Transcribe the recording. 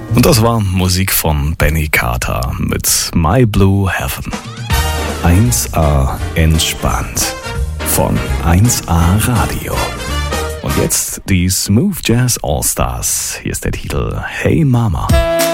Und das war Musik von Benny Carter mit My Blue Heaven. 1A entspannt von 1A Radio. Und jetzt die Smooth Jazz All Stars. Hier ist der Titel Hey Mama.